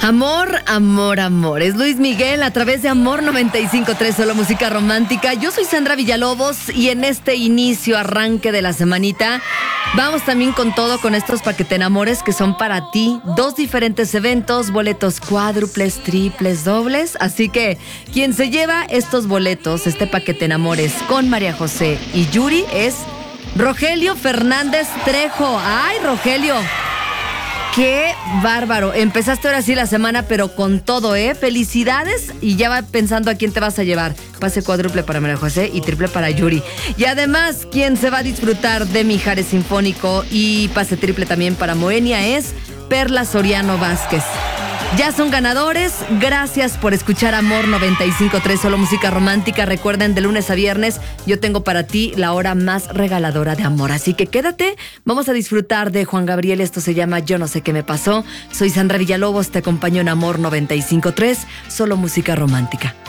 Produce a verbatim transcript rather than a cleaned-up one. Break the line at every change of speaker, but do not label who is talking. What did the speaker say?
Amor, amor, amor. Es Luis Miguel a través de Amor noventa y cinco punto tres, solo música romántica. Yo soy Sandra Villalobos y en este inicio, arranque de la semanita, vamos también con todo con estos paquete enamores que son para ti. Dos diferentes eventos, boletos cuádruples, triples, dobles. Así que quien se lleva estos boletos, este paquete enamores con María José y Yuri es Rogelio Fernández Trejo. ¡Ay, Rogelio! ¡Qué bárbaro! Empezaste ahora sí la semana, pero con todo, ¿eh? Felicidades y ya va pensando a quién te vas a llevar. Pase cuádruple para María José y triple para Yuri. Y además, quien se va a disfrutar de Mijares Sinfónico y pase triple también para Moenia es Perla Soriano Vázquez. Ya son ganadores. Gracias por escuchar Amor noventa y cinco punto tres, solo música romántica. Recuerden, de lunes a viernes yo tengo para ti la hora más regaladora de amor. Así que quédate, vamos a disfrutar de Juan Gabriel. Esto se llama Yo no sé qué me pasó. Soy Sandra Villalobos, te acompaño en Amor noventa y cinco punto tres, solo música romántica.